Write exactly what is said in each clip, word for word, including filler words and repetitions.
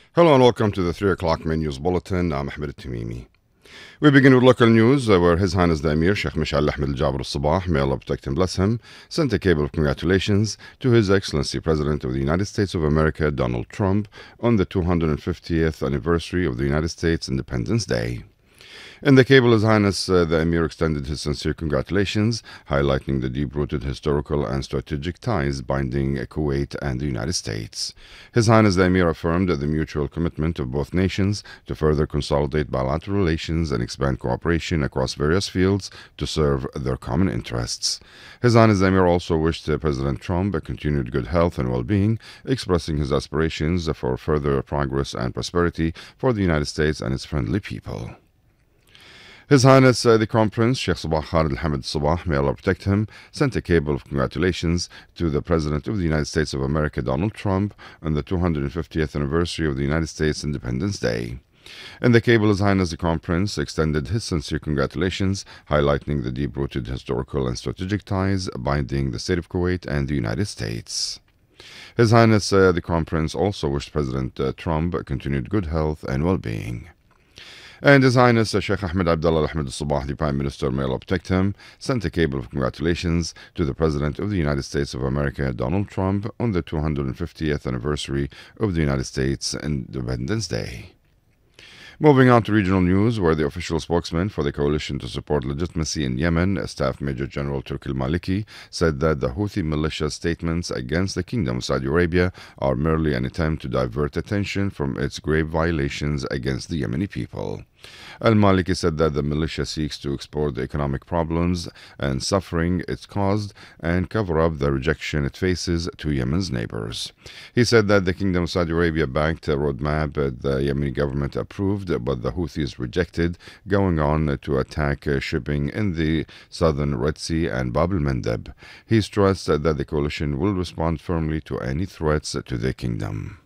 Hello and welcome to the three o'clock News Bulletin. I'm Ahmed Tamimi. We begin with local news uh, where His Highness the Emir Sheikh Mishal Ahmed Al Jabr Al Sabah, may Allah protect and bless him, sent a cable of congratulations to His Excellency President of the United States of America, Donald Trump, on the two hundred fiftieth anniversary of the United States Independence Day. In the cable, His Highness uh, the Emir extended his sincere congratulations, highlighting the deep-rooted historical and strategic ties binding Kuwait and the United States. His Highness the Emir affirmed the mutual commitment of both nations to further consolidate bilateral relations and expand cooperation across various fields to serve their common interests. His Highness the Emir also wished uh, President Trump a continued good health and well-being, expressing his aspirations for further progress and prosperity for the United States and its friendly people. His Highness uh, the Crown Prince Sheikh Sabah Khalid Al Hamad Sabah, may Allah protect him, sent a cable of congratulations to the President of the United States of America, Donald Trump, on the two hundred fiftieth anniversary of the United States Independence Day. In the cable, His Highness the Crown Prince extended his sincere congratulations, highlighting the deep-rooted historical and strategic ties binding the state of Kuwait and the United States. His Highness uh, the Crown Prince also wished President uh, Trump continued good health and well-being. And His Highness uh, Sheikh Ahmed Abdullah Al Ahmed Al Sabah, the Prime Minister, may Allah protect him, sent a cable of congratulations to the President of the United States of America, Donald Trump, on the two hundred fiftieth anniversary of the United States Independence Day. Moving on to regional news, where the official spokesman for the coalition to support legitimacy in Yemen, Staff Major General Turki Al-Maliki, said that the Houthi militia's statements against the Kingdom of Saudi Arabia are merely an attempt to divert attention from its grave violations against the Yemeni people. Al-Maliki said that the militia seeks to exploit the economic problems and suffering it's caused and cover up the rejection it faces to Yemen's neighbors. He said that the Kingdom of Saudi Arabia backed a roadmap the Yemeni government approved, but the Houthis rejected, going on to attack shipping in the southern Red Sea and Bab el-Mandeb. He stressed that the coalition will respond firmly to any threats to the kingdom.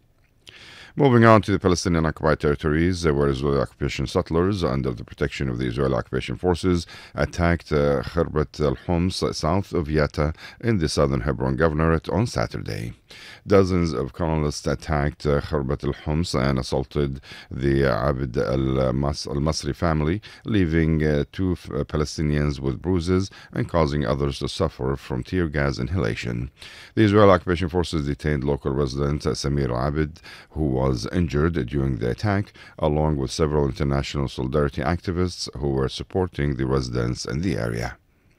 Moving on to the Palestinian occupied territories, where Israeli occupation settlers, under the protection of the Israeli occupation forces, attacked uh, Khirbat al-Homs, south of Yatta, in the southern Hebron Governorate on Saturday. Dozens of colonists attacked uh, Khirbat al-Homs and assaulted the uh, Abd al-Masri family, leaving uh, two uh, Palestinians with bruises and causing others to suffer from tear gas inhalation. The Israeli occupation forces detained local resident uh, Samir Abid, who was injured during the attack, along with several international solidarity activists who were supporting the residents in the area.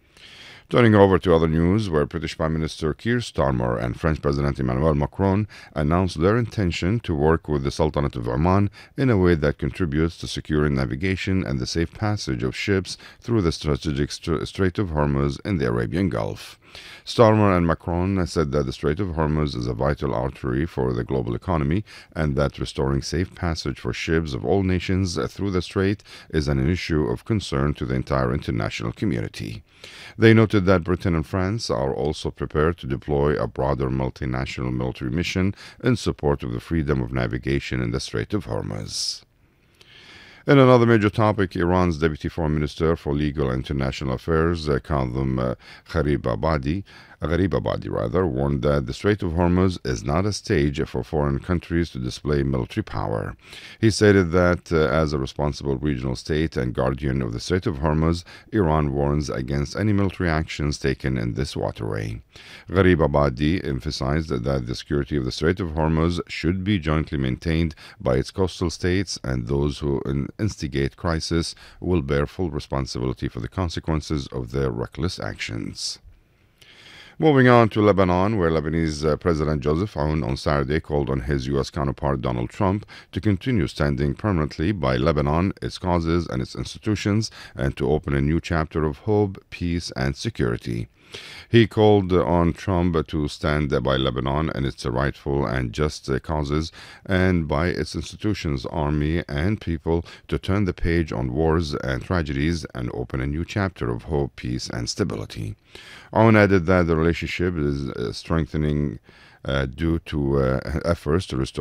Turning over to other news, where British Prime Minister Keir Starmer and French President Emmanuel Macron announced their intention to work with the Sultanate of Oman in a way that contributes to securing navigation and the safe passage of ships through the strategic Strait of Hormuz in the Arabian Gulf. Starmer and Macron said that the Strait of Hormuz is a vital artery for the global economy and that restoring safe passage for ships of all nations through the strait is an issue of concern to the entire international community. They noted that Britain and France are also prepared to deploy a broader multinational military mission in support of the freedom of navigation in the Strait of Hormuz. In another major topic, Iran's Deputy Foreign Minister for Legal and International Affairs, uh, Kazem uh, Gharibabadi, Gharibabadi rather, warned that the Strait of Hormuz is not a stage for foreign countries to display military power. He stated that, uh, as a responsible regional state and guardian of the Strait of Hormuz, Iran warns against any military actions taken in this waterway. Gharibabadi emphasized that the security of the Strait of Hormuz should be jointly maintained by its coastal states, and those who in instigate crisis will bear full responsibility for the consequences of their reckless actions. Moving on to Lebanon, where Lebanese uh, President Joseph Aoun on Saturday called on his U S counterpart Donald Trump to continue standing permanently by Lebanon, its causes, and its institutions, and to open a new chapter of hope, peace, and security. He called on Trump to stand by Lebanon and its rightful and just causes, and by its institutions, army, and people to turn the page on wars and tragedies and open a new chapter of hope, peace, and stability. Aoun added that the relationship is strengthening uh, due to uh, efforts to restore